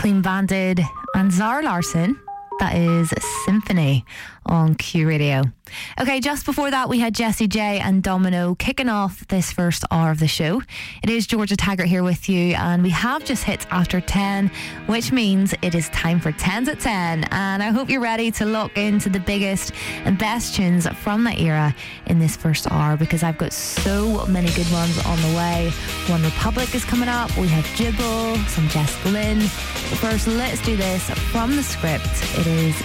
Clean Bandit and Zara Larsson. That is Symphony on Q Radio. Okay, just before that we had Jessie J and Domino kicking off this first hour of the show. It is Georgia Taggart here with you, and we have just hit after 10, which means it is time for 10s at 10, and I hope you're ready to look into the biggest and best tunes from that era in this first hour, because I've got so many good ones on the way. One Republic is coming up, we have Jibble, some Jess Glynn, but first let's do this from the script. It is